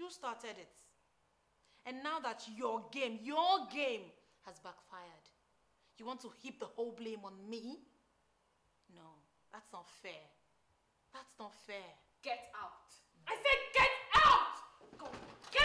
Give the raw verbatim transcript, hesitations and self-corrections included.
You started it. And now that your game, your game has backfired, you want to heap the whole blame on me? No, that's not fair. That's not fair. Get out. I said get out! Go. Get